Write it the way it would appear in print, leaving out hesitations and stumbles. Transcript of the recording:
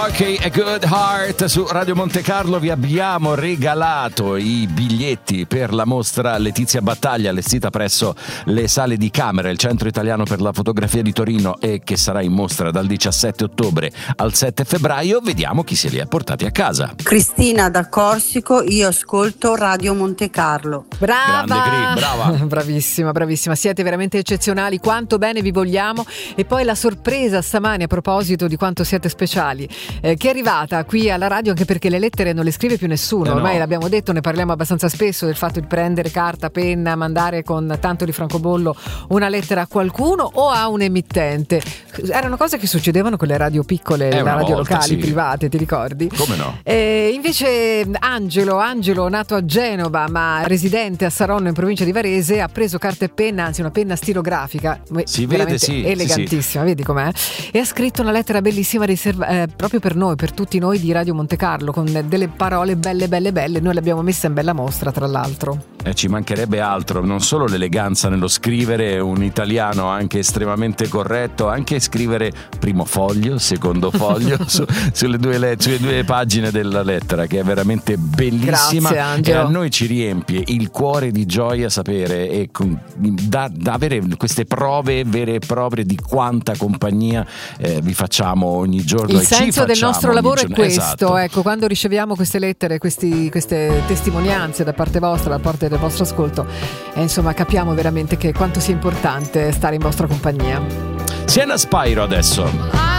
Ok, A Good Heart su Radio Monte Carlo. Vi abbiamo regalato i biglietti per la mostra Letizia Battaglia, allestita presso le sale di Camera, il Centro Italiano per la Fotografia di Torino, e che sarà in mostra dal 17 ottobre al 7 febbraio. Vediamo chi se li ha portati a casa. Cristina da Corsico, io ascolto Radio Monte Carlo. Brava! Grande brava! Bravissima, bravissima, siete veramente eccezionali, quanto bene vi vogliamo. E poi la sorpresa stamani a proposito di quanto siete speciali, che è arrivata qui alla radio, anche perché le lettere non le scrive più nessuno, ormai l'abbiamo detto, ne parliamo abbastanza spesso del fatto di prendere carta, penna, mandare con tanto di francobollo una lettera a qualcuno o a un emittente. Erano cose che succedevano con le radio piccole, le radio volta, locali, sì, private, ti ricordi? Come no? Invece Angelo, nato a Genova ma residente a Saronno in provincia di Varese, ha preso carta e penna, anzi una penna stilografica, si vede, sì, elegantissima, sì. Vedi com'è? E ha scritto una lettera bellissima proprio per noi, per tutti noi di Radio Monte Carlo, con delle parole belle. Noi le abbiamo messe in bella mostra, tra l'altro. Ci mancherebbe altro, non solo l'eleganza nello scrivere, un italiano anche estremamente corretto, anche scrivere primo foglio, secondo foglio sulle due pagine della lettera, che è veramente bellissima. Grazie, Angelo. E a noi ci riempie il cuore di gioia sapere e da avere queste prove vere e proprie di quanta compagnia vi facciamo ogni giorno. Il senso del nostro lavoro è questo, esatto. Ecco, quando riceviamo queste lettere, queste testimonianze da parte vostra, da parte del vostro ascolto, insomma capiamo veramente che quanto sia importante stare in vostra compagnia. Siena Spyro adesso.